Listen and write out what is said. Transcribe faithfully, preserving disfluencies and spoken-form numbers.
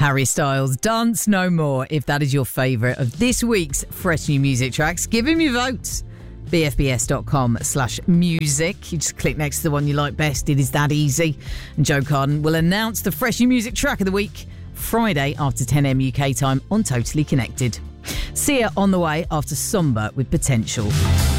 Harry Styles, Dance No More. If that is your favourite of this week's fresh new music tracks, give him your votes. b f b s dot com slash music. You just click next to the one you like best. It is that easy. And Joe Carden will announce the fresh new music track of the week Friday after ten a.m. U K time on Totally Connected. See you on the way after Somber with Potential.